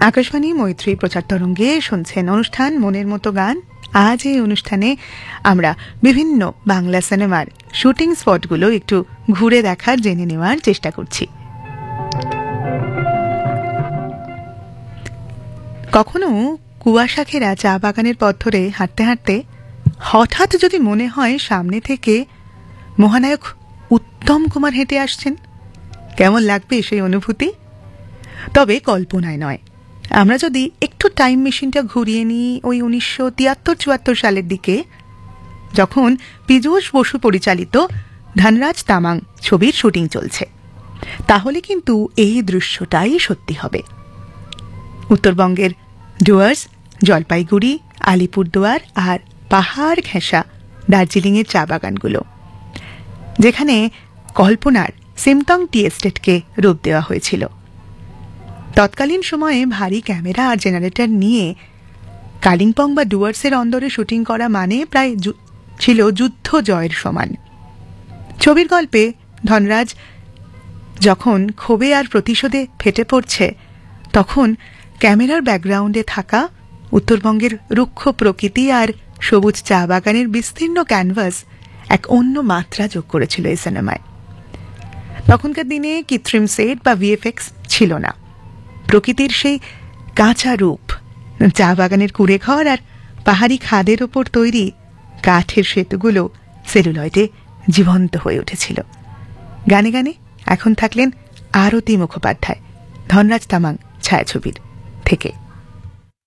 আকাশবাণী মৈত্রী প্রচার তরঙ্গে শুনছেন অনুষ্ঠান মনের মতো গান। আজ এই অনুষ্ঠানে আমরা বিভিন্ন বাংলা সিনেমার শুটিং স্পটগুলো একটু ঘুরে দেখার জেনে নেওয়ার চেষ্টা করছি। কখনো কুয়াশা ঘেরা চা বাগানের পথ ধরে হাঁটতে হাঁটতে হঠাৎ যদি মনে হয় সামনে থেকে মহানায়ক উত্তম কুমার হেঁটে আসছেন, কেমন লাগবে সেই অনুভূতি? তবে কল্পনায় নয়। আমরা যদি একটু টাইম মেশিনটা ঘুরিয়ে নিই ওই 1973-74 সালের দিকে, যখন পীযূষ বসু পরিচালিত ধনরাজ তামাং ছবির শুটিং চলছে, তাহলে কিন্তু এই দৃশ্যটাই সত্যি হবে। উত্তরবঙ্গের ডুয়ার্স, জলপাইগুড়ি, আলিপুরদুয়ার আর পাহাড় ঘেঁষা দার্জিলিংয়ের চা বাগানগুলো, যেখানে কল্পনার সিমতং টি এস্টেটকে রূপ দেওয়া হয়েছিল। তৎকালীন সময়ে ভারী ক্যামেরা আর জেনারেটর নিয়ে কালিম্পং বা ডুয়ার্সের অন্দরে শুটিং করা মানে প্রায় ছিল যুদ্ধ জয়ের সমান। ছবির গল্পে ধনরাজ যখন ক্ষোভে আর প্রতিশোধে ফেটে পড়ছে, তখন ক্যামেরার ব্যাকগ্রাউন্ডে থাকা উত্তরবঙ্গের রুক্ষ প্রকৃতি আর সবুজ চা বাগানের বিস্তীর্ণ ক্যানভাস এক অন্য মাত্রা যোগ করেছিল এই সিনেমায়। তখনকার দিনে কৃত্রিম সেট বা ভিএফএক্স ছিল না। প্রকৃতির সেই কাঁচা রূপ, চা বাগানের কুড়ে ঘর আর পাহাড়ি খাদের ওপর তৈরি কাঠের সেতুগুলো সেলুলয়েডে জীবন্ত হয়ে উঠেছিল। গানে গানে এখন থাকলেন আরতি মুখোপাধ্যায় ধনরাজ তামাং ছায়াছবির থেকে।